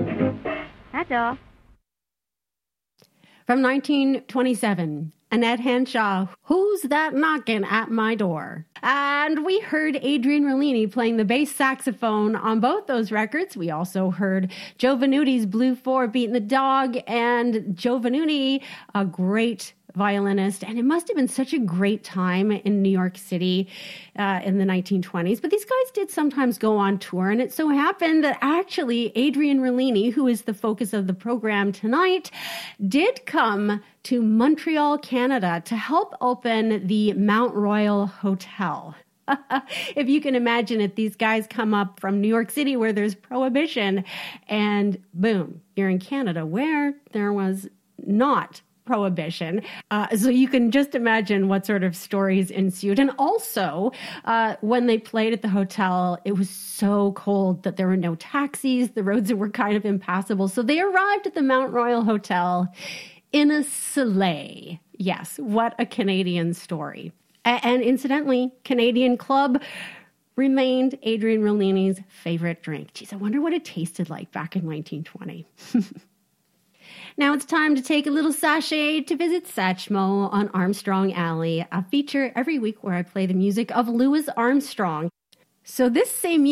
That's all. From 1927, Annette Hanshaw, Who's That Knockin' at My Door? And we heard Adrian Rollini playing the bass saxophone on both those records. We also heard Joe Venuti's Blue 4 beating the dog, and Joe Venuti, a great violinist, and it must have been such a great time in New York City in the 1920s. But these guys did sometimes go on tour, and it so happened that actually Adrian Rollini, who is the focus of the program tonight, did come to Montreal, Canada to help open the Mount Royal Hotel. If you can imagine it, these guys come up from New York City where there's prohibition, and boom, you're in Canada where there was not prohibition. So you can just imagine what sort of stories ensued. And also, when they played at the hotel, it was so cold that there were no taxis. The roads were kind of impassable. So they arrived at the Mount Royal Hotel in a sleigh. Yes, what a Canadian story. And incidentally, Canadian Club remained Adrian Rollini's favorite drink. Geez, I wonder what it tasted like back in 1920. Now it's time to take a little sachet to visit Satchmo on Armstrong Alley, a feature every week where I play the music of Louis Armstrong. So this same